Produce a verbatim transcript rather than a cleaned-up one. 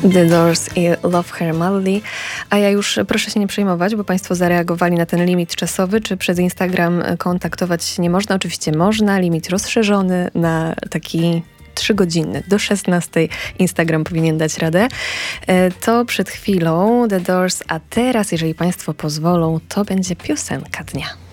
The Doors i Love Her Madly. A ja już proszę się nie przejmować, bo Państwo zareagowali na ten limit czasowy. Czy przez Instagram kontaktować nie można? Oczywiście można. Limit rozszerzony na taki trzygodzinny. Do szesnastej Instagram powinien dać radę. To przed chwilą The Doors, a teraz, jeżeli Państwo pozwolą, to będzie piosenka dnia.